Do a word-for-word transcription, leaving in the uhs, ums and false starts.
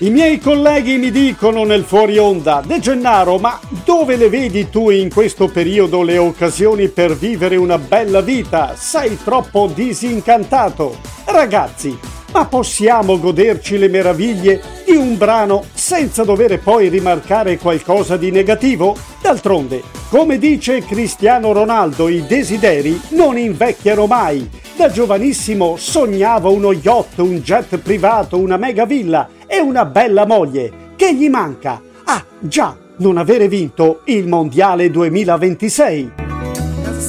I miei colleghi mi dicono nel fuori onda: De Gennaro, ma dove le vedi tu in questo periodo le occasioni per vivere una bella vita? Sei troppo disincantato. Ragazzi, ma possiamo goderci le meraviglie di un brano senza dover poi rimarcare qualcosa di negativo? D'altronde, come dice Cristiano Ronaldo, i desideri non invecchiano mai. Da giovanissimo sognava uno yacht, un jet privato, una mega villa e una bella moglie. Che gli manca? Ah, già, non avere vinto il Mondiale duemilaventisei.